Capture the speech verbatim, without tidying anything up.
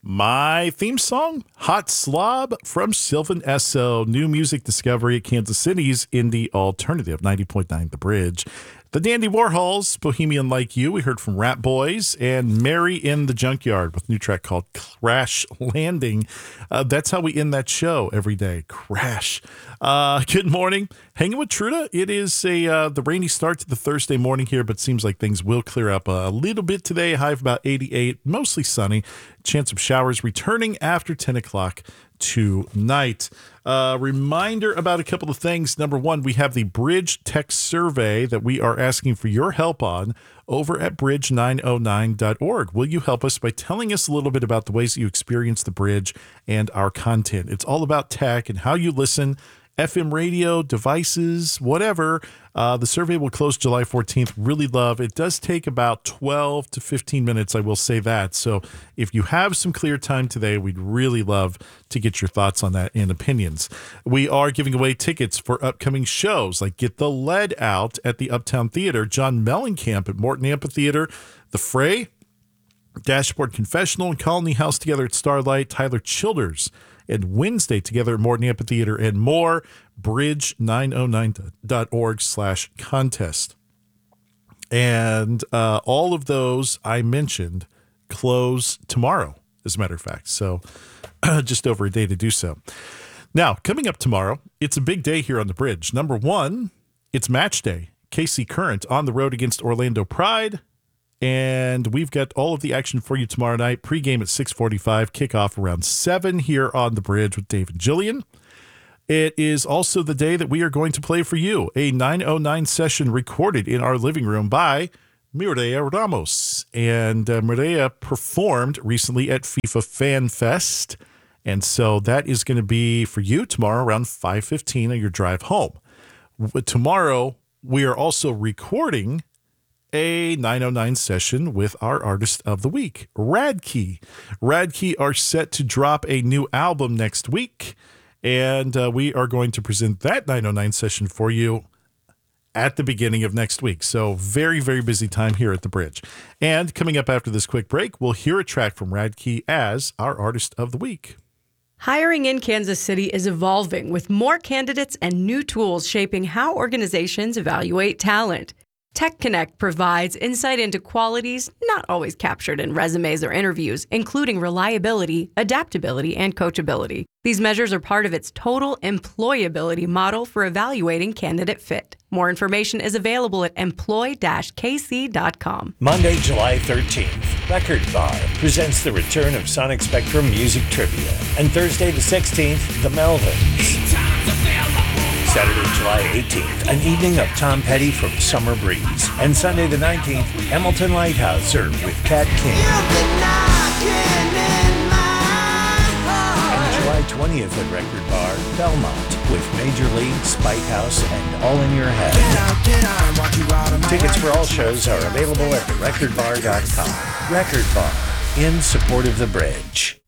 My theme song, Hot Slob from Sylvan Esso. New music discovery at Kansas City's Indie Alternative, ninety point nine The Bridge. The Dandy Warhols, Bohemian Like You. We heard from Rat Boys and Mary in the Junkyard with a new track called Crash Landing. Uh, that's how we end that show every day. Crash. Uh, good morning. Hanging with Truda. It is a uh, the rainy start to the Thursday morning here, but seems like things will clear up a little bit today. High of about eighty-eight, mostly sunny. Chance of showers returning after ten o'clock tonight. Uh, reminder about a couple of things. Number one, we have the Bridge Tech Survey that we are asking for your help on over at bridge nine oh nine dot org. Will you help us by telling us a little bit about the ways that you experience the Bridge and our content? It's all about tech and how you listen, F M radio, devices, whatever. Uh, the survey will close July fourteenth. Really love. It does take about twelve to fifteen minutes, I will say that. So if you have some clear time today, we'd really love to get your thoughts on that and opinions. We are giving away tickets for upcoming shows like Get the Lead Out at the Uptown Theater, John Mellencamp at Morton Amphitheater, The Fray, Dashboard Confessional and Colony House together at Starlight, Tyler Childers and Wednesday together at Morton Amphitheater, and more. bridge nine oh nine dot org slash contest. And uh, all of those I mentioned close tomorrow, as a matter of fact. So just over a day to do so. Now, coming up tomorrow, it's a big day here on the Bridge. Number one, it's match day. K C Current on the road against Orlando Pride. And we've got all of the action for you tomorrow night. Pre-game at six forty-five, kickoff around seven here on the Bridge with Dave and Jillian. It is also the day that we are going to play for you a nine oh nine session recorded in our living room by Mireya Ramos. And uh, Mireya performed recently at FIFA Fan Fest. And so that is going to be for you tomorrow around five fifteen on your drive home. But tomorrow, we are also recording a nine oh nine session with our artist of the week, Radkey. Radkey are set to drop a new album next week, and uh, we are going to present that nine oh nine session for you at the beginning of next week. So very, very busy time here at the Bridge. And coming up after this quick break, we'll hear a track from Radkey as our artist of the week. Hiring in Kansas City is evolving with more candidates and new tools shaping how organizations evaluate talent. Tech Connect provides insight into qualities not always captured in resumes or interviews, including reliability, adaptability, and coachability. These measures are part of its total employability model for evaluating candidate fit. More information is available at employ dash k c dot com. Monday, July thirteenth, Record Bar presents the return of Sonic Spectrum Music Trivia. And Thursday the sixteenth, The Melvins. Saturday, July eighteenth, an evening of Tom Petty from Summer Breeze. And Sunday the nineteenth, Hamilton Lighthouser with Cat King. And July twentieth at Record Bar, Belmont with Major League, Spike House, and All in Your Head. Tickets for all shows are available at the record bar dot com. Record Bar, in support of the Bridge.